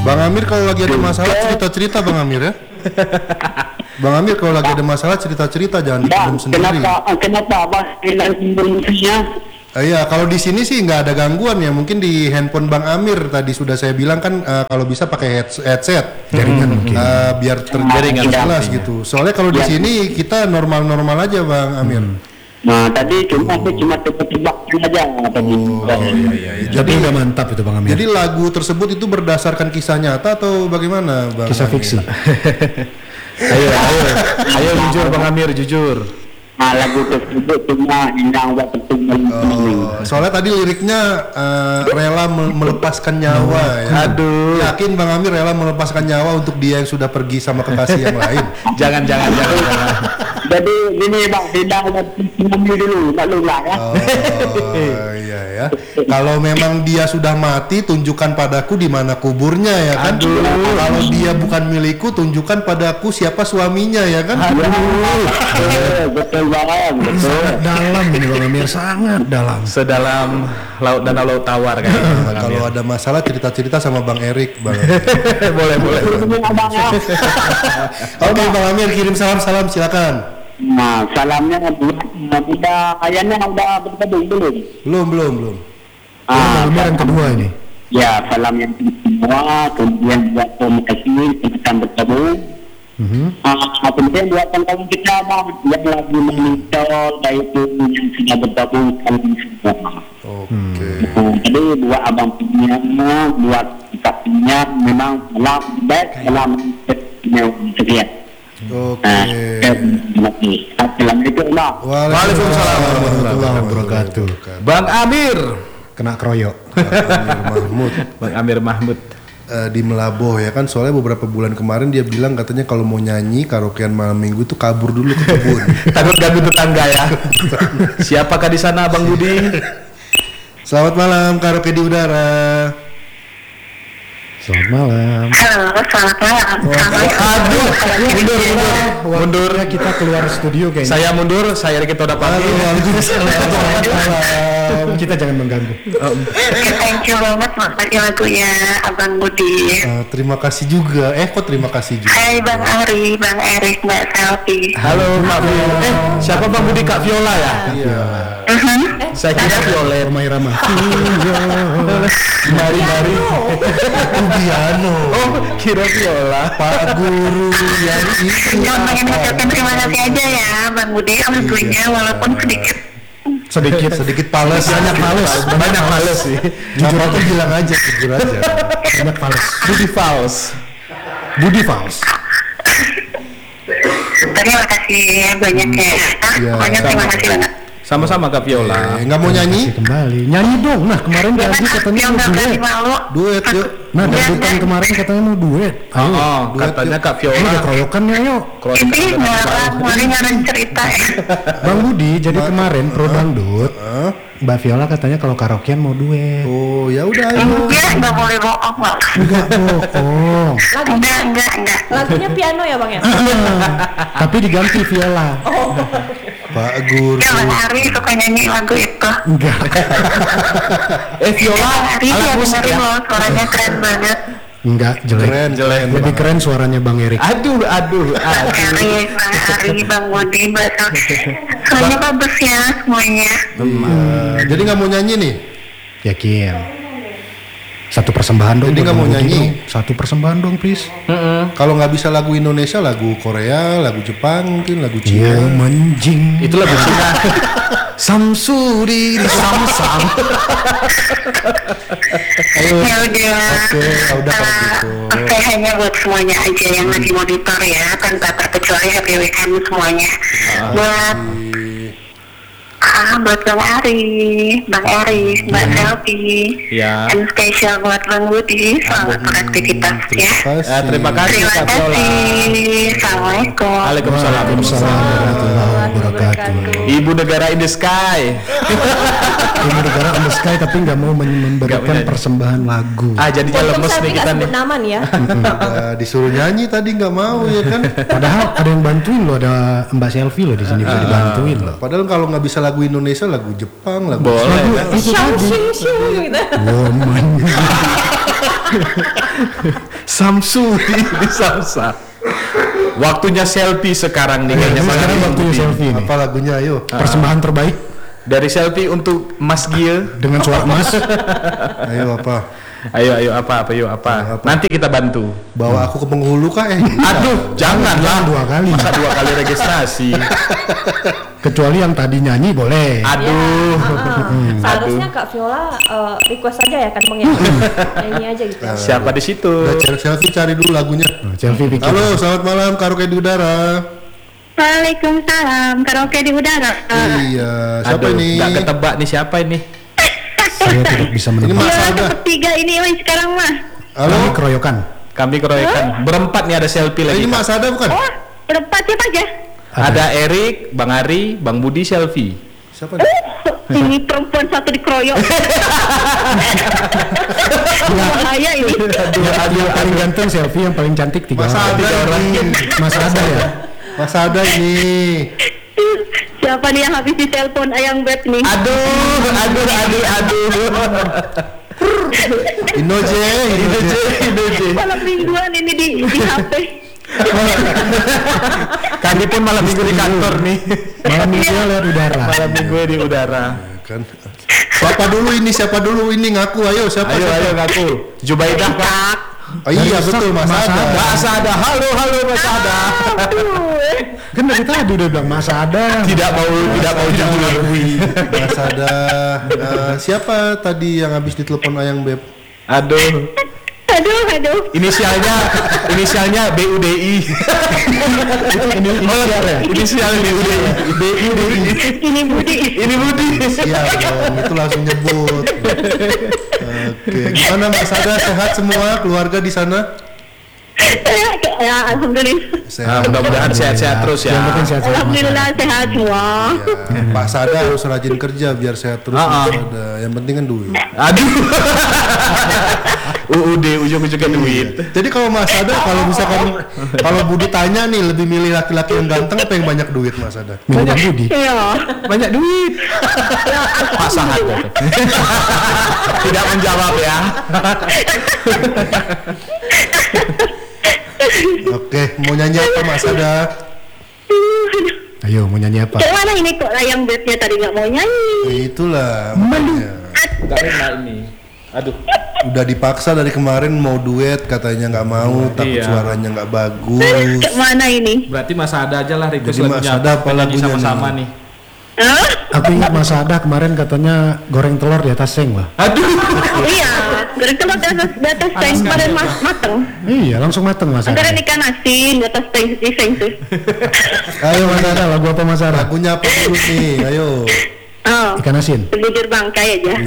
Bang Amir kalau lagi ada masalah cerita-cerita Bang Amir ya. Bang Amir kalau lagi ada masalah cerita-cerita, jangan dipendam sendiri. Kenapa Abang hilang sinyalnya? Iya, kalau di sini sih nggak ada gangguan ya. Mungkin di handphone Bang Amir tadi sudah saya bilang kan kalau bisa pakai headset jaringan mungkin biar terjaringan jelas gitu. Soalnya kalau di sini kita normal-normal aja Bang Amir. Nah tadi cuma tiba-tiba aja tadi. Iya. Jadi udah mantap itu Bang Amir. Jadi lagu tersebut itu berdasarkan kisah nyata atau bagaimana Bang? Kisah fiksi. Ayo jujur Bang Amir, jujur. Nah, lagu tersebut cuma indah buat pertemuan. Soalnya tadi liriknya rela melepaskan nyawa ya. Aduh. Yakin Bang Amir rela melepaskan nyawa untuk dia yang sudah pergi sama kekasih yang lain? Jangan. Jadi gini Bang, indah buat pertemuan dulu, maklum lah ya. Oh iya ya. Kalau memang dia sudah mati, tunjukkan padaku di mana kuburnya ya kan. Kalau dia bukan milikku, tunjukkan padaku siapa suaminya ya kan. Betul banget, betul. Sangat dalam ini Bang Amir, sangat dalam. Sedalam laut dan laut tawar kayaknya. Kalau ada masalah cerita-cerita sama Bang Erik, Bang. boleh. Oke, Bang Amir kirim salam silakan. Nah, salamnya udah ayahnya udah bergabung belum? Belum. Bang Amir yang kedua ini. Ya, salam yang kedua, kemudian buat terima kasih kita bergabung. Kemudian buat kawan kita yang lagi menonton, yaitu yang sudah bergabung kalian semua. Oke. Jadi buat abang punya, buat kita punya, memang salam baik, salam sekian. Oke. Assalamualaikum. Waalaikumsalam warahmatullahi wabarakatuh. Bang Amir Kena kroyok. Bang Amir Mahmud. Di Melaboh ya kan, soalnya beberapa bulan kemarin dia bilang katanya kalau mau nyanyi karaokean malam minggu tuh kabur dulu ke kebun. Takut ganggu tetangga ya. Siapakah di sana Bang Budi? Selamat malam karaoke di udara. Selamat malam. Halo, selamat malam. Mundur. Kita keluar studio kayaknya. Saya mundur, saya Riki Toda pamit. Kita jangan mengganggu. Thank you banget buat lagunya Abang Budi. Terima kasih juga. Kok terima kasih juga. Hai Bang Ari, Bang Erik, Mbak Selfie. Halo Kak Viola. Siapa Bang Budi? Kak Viola ya? Iya. Saya kira Violet. Romai Rama. Mari. Piano. Oh, kira Viola. Pak Guru yang itu. Cuma pengen ngucapin terima kasih aja ya Bang Budi lagunya walaupun sedikit pales. Banyak males sih. Jujur aja bilang aja, jujur aja. Banyak pales. Budi Fals. terima kasih banyak ya. Pokoknya terima kasih banget. Sama-sama Kak Viola. Nggak mau nyanyi? Kembali nyanyi dong. Nah kemarin janji katanya Yang mau nggak berani duet. malu. Duet yuk. Nah dangdutan kemarin katanya mau duet. Oh, katanya Kak Ini Viola. ada keroyokan ya yuk. Ini ngarang, kemarin ngarang cerita ya. Bang Budi, jadi kemarin pro dangdut, Mbak Viola katanya kalau karaokean mau duet. Oh ya udah ayo. Nggak boleh bohong Bang. Enggak bohong. Enggak. Lagunya piano ya Bang ya? Tapi diganti Viola. Pak Guru. Ya Bang Ari suka nyanyi lagu itu. Enggak. Viola Bang Ari alat ya musik dengerin ya. loh, suaranya keren banget. Enggak, jelek. Keren. Lebih keren suaranya Bang Erik. Aduh. Bang Ari, Bang Budi, Mbak Selfie. Soalnya bagus ya semuanya. Jadi nggak mau nyanyi nih? Yakin. Satu persembahan dong. Jadi buat nggak mau Bang Budi nyanyi? dong. Satu persembahan dong, please. Kalau nggak bisa lagu Indonesia, lagu Korea, lagu Jepang, mungkin lagu Iya, Cina. menjing. Itu lagu Cina. Samsuri di Samsam. Ya udah. Udah kalau gitu. Oke, hanya buat semuanya aja yang lagi monitor ya, tanpa terkecuali HPWM semuanya. Buat Bang Ari, Bang Eris, Mbak Selfie, Ya. dan spesial buat Bang Budi, selamat beraktivitas ya. Terima kasih Terima Kak Viola. kasih. Assalamualaikum. Waalaikumsalam. Waalaikumsalam warahmatullahi wabarakatuh. Ibu negara in the sky. Ini negara on the sky tapi nggak mau memberikan menyanyi. persembahan lagu. Jadinya Untung lemes nih Selfie kita nggak nih. sebut nama nih ya. Disuruh nyanyi tadi nggak mau ya kan? Padahal ada yang bantuin loh, ada Mbak Selfie loh di sini bisa dibantuin loh. Padahal kalau nggak bisa lagu Indonesia, lagu Jepang, lagu Boleh. Itu Shoo, tadi. shoo, shoo, gitu. Woman. Samsu di Samsa. Waktunya selfie sekarang nih kayaknya. Sekarang waktunya selfie nih. Apa lagunya ayo? Persembahan terbaik Dari selfie untuk Mas Gil. dengan suara emas. Ayo apa? Ayo apa? Nanti kita bantu. Bawa aku ke penghulu kah? Aduh, janganlah. 2 kali. Masa 2 kali registrasi. Kecuali yang tadi nyanyi boleh. Aduh. Seharusnya Kak Viola request aja ya kan Bang ya. Ini aja gitu. Siapa di situ? Udah selfie cari dulu lagunya. Selfie bikin. Halo, selamat malam karaoke di udara. Waalaikumsalam, karaoke di udara. Iya, siapa Aduh, ini? nggak ketebak nih siapa ini? Saya tidak bisa Ini menebak. Mas Iya, Ada. ketiga ini woi sekarang mah. Halo, Kami keroyokan. Kami keroyokan. Berempat nih ada selfie lagi. ini Mas Ada bukan? Oh, berempat siapa aja? Ada Erik, Bang Ari, Bang Budi selfie. Siapa nih? Ini perempuan satu dikeroyok. Bahaya ini. Yang paling ganteng selfie, yang paling cantik 3 Mas orang. Ada ini. Mas Ada ya. Mas Ada ini. Siapa nih yang habis ditelepon ayang beb nih? Aduh. Inoje. Malam mingguan ini di HP. Kami pun malam minggu di kantor nih. Malam minggu lewat udara. Malam minggu di udara. Kan. Siapa dulu ini ngaku ayo siapa? Ayo ngaku. Jubaidah Kak. Oh iya betul Mas Ada. Mas Ada. Halo Mas Ada. Kan dari tadi udah bilang Mas Ada. Tidak mau jujur. Mas Ada. Siapa tadi yang habis ditelepon ayang beb? Aduh. Aduh. Inisialnya BUDI. Inisial ya. Inisial BUDI. Ini Budi. Ini Budi. Iya dong, itu langsung nyebut. Oke, gimana Mas Ada, sehat semua keluarga di sana? Ya, alhamdulillah. Sehat. Mudah-mudahan sehat-sehat terus ya. Yang penting sehat-sehat. Alhamdulillah sehat semua. Ya, Pak Sada harus rajin kerja biar sehat terus. Mas Sada. Yang penting kan duit. Aduh. UUD ujung-ujungnya duit. Jadi kalau Mas Sada, kalau misalkan kalau Budi tanya nih lebih milih laki-laki yang ganteng apa yang banyak duit Mas Sada? Banyak Budi. Iya. Banyak duit. Pasangan. Tidak menjawab ya. Oke, mau nyanyi apa Mas Sada? Ayo mau nyanyi apa? Kayak mana ini kok ayang bebnya tadi nggak mau nyanyi? Itulah makanya. Enggak enak ini. Aduh. Udah dipaksa dari kemarin mau duet katanya nggak mau, takut Iya. suaranya nggak bagus. Kayak mana ini? Berarti Mas Ada aja lah request Jadi Mas lagunya Ada apa nyanyi lagunya sama-sama nih? nih. Hah? Aku ingat Mas Ada kemarin katanya goreng telur di atas seng lah. Aduh. Iya. Dari kalau di atas tank kemarin mateng. Iya langsung mateng Mas Ada. Antara ikan asin di atas tank di tank tuh. Ayo Mas Ada, lagu apa Mas Ada? Lagunya apa dulu nih? Ayo. Oh. Ikan asin. Bibir bangkai aja.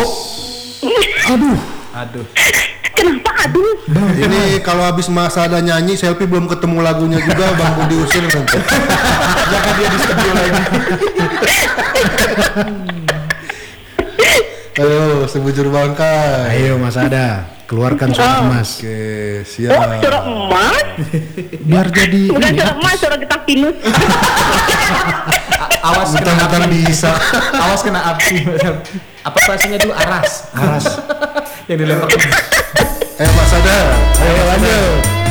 Aduh. Kenapa aduh? Ini kalau habis Mas Ada nyanyi, selfie belum ketemu lagunya juga, Bang Budi usir nanti. Jangan dia di studio lagi. Ayo, sebujur bangkai. Ayo Mas Ada, keluarkan suara emas. Oke, Oh, siap. suara emas? Biar jadi Bukan ini. suara emas, suara getah pinus. Awas kena Bukan bisa. Awas kena api. Apa bahasanya dulu aras. Aras. Yang dilempar. Mas Ada. Ayo lanjut.